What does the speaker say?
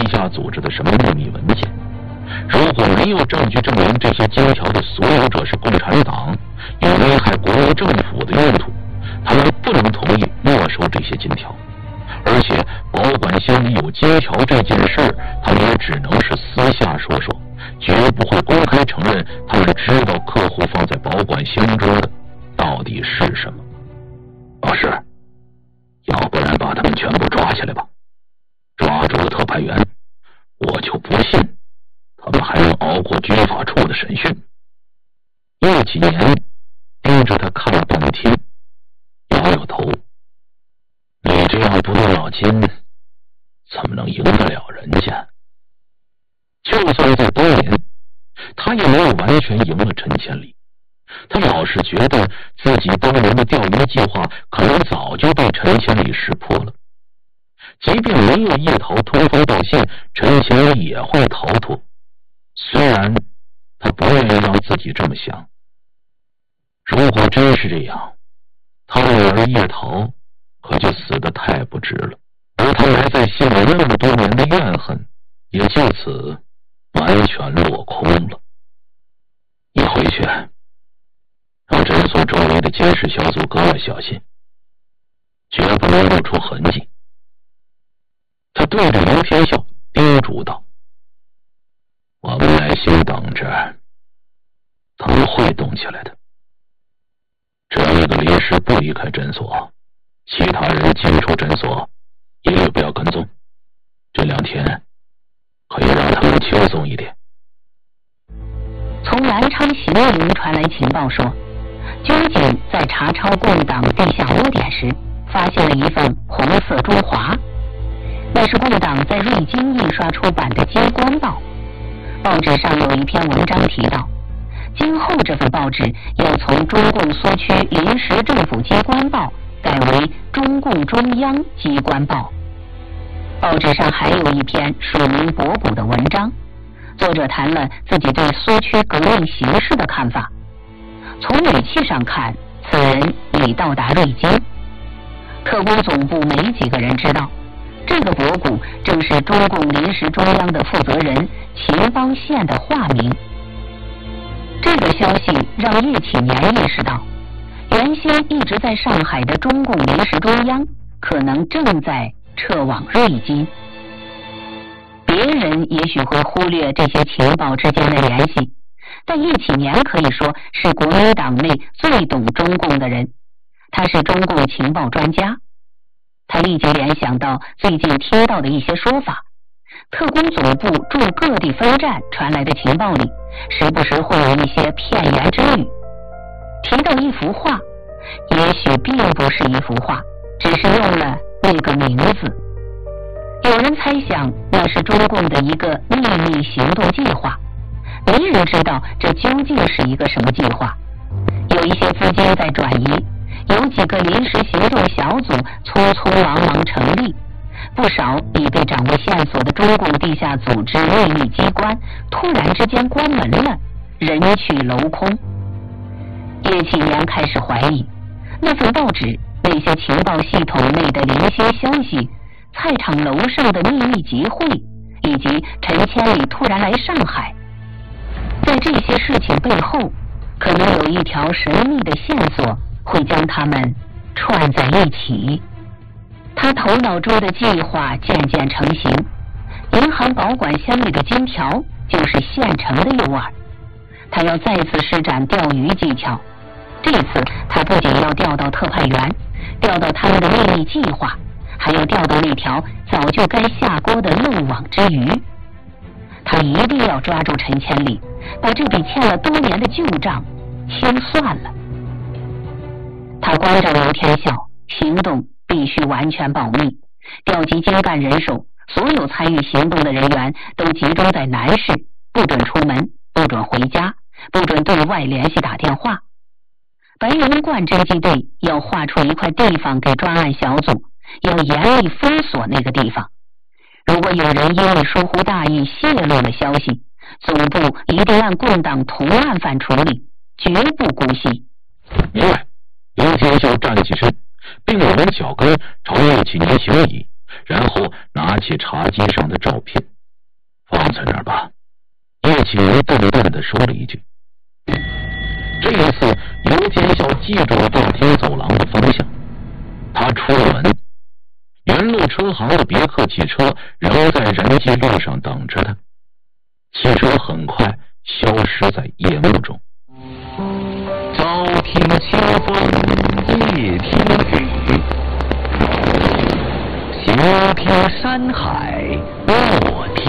下组织的什么秘密文件。如果没有证据证明这些金条的所有者是共产党，有危害国民政府的用途，他们不能同意没收这些金条。而且保管箱里有金条这件事，他们也只能是私下说说，绝不会公开承认他们知道客户放在保管箱中的到底是什么。老师，要不然把他们全部抓起来吧，抓住了特派员，我就不信他们还能熬过军法处的审讯。叶启年盯着他看了半天，摇摇头，你这样不动脑筋，怎么能赢得了人家？就算在当年，他也没有完全赢了陈千里。他老是觉得自己当年的钓鱼计划可能早就被陈千里识破了。即便没有叶桃通风报信，陈千里也会逃脱。虽然他不愿意让自己这么想。如果真是这样，他的女儿叶桃可就死得太不值了，而他埋在心里那么多年的怨恨也就此完全落空了。你回去让诊所周围的监视小组格外小心，绝不能露出痕迹。他对着刘天笑叮嘱道，我们耐心等着，他们会动起来的。只要那个临时不离开诊所，其他人进出诊所一律不要跟踪，这2天可以让他们轻松一点。 从南昌行营传来情报说，军警在查抄共党地下窝点时，发现了一份红色中华，那是共党在瑞金印刷出版的机关报。报纸上有一篇文章提到，今后这份报纸要从中共苏区临时政府机关报改为中共中央机关报。报纸上还有一篇署名博古的文章，作者谈了自己对苏区革命形势的看法。从语气上看，此人已到达瑞金。特工总部没几个人知道，这个博古正是中共临时中央的负责人秦邦宪的化名。这个消息让叶启年意识到，原先一直在上海的中共临时中央可能正在撤往瑞金。别人也许会忽略这些情报之间的联系，但叶启年可以说是国民党内最懂中共的人，他是中共情报专家。他立即联想到最近听到的一些说法，特工总部驻各地分站传来的情报里，时不时会有一些片言之语。提到一幅画，也许并不是一幅画，只是用了那个名字。有人猜想那是中共的一个秘密行动计划，没人知道这究竟是一个什么计划。有一些资金在转移，有几个临时行动小组匆匆忙忙成立，不少已被掌握线索的中共地下组织秘密机关突然之间关门了，人去楼空。叶启年开始怀疑，那份报纸、那些情报系统内的零星消息、菜场楼上的秘密集会，以及陈千里突然来上海，在这些事情背后，可能有一条神秘的线索会将他们串在一起。他头脑中的计划渐渐成型，银行保管箱里的金条就是现成的诱饵。他要再次施展钓鱼技巧，这次他不仅要调到特派员，调到他们的秘密计划，还要调到那条早就该下锅的漏网之鱼。他一定要抓住陈千里，把这笔欠了多年的旧账清算了。他关照刘天笑，行动必须完全保密，调集精干人手，所有参与行动的人员都集中在南市，不准出门，不准回家，不准对外联系打电话。白云观侦缉队要划出一块地方给专案小组，要严厉封锁那个地方。如果有人因为疏忽大意泄露了消息，总部一定按共党同案犯处理，绝不姑息。 明白。刘天笑站起身，并拢脚跟朝叶启年行礼，然后拿起茶几上的照片， 启云淡淡地说了一句。这一次，尤见孝记住了大厅走廊的方向。他出了门，原路车行的别克汽车仍在仁济路上等着他。汽车很快消失在夜幕中。 朝听秋风夜听雨，闲听山海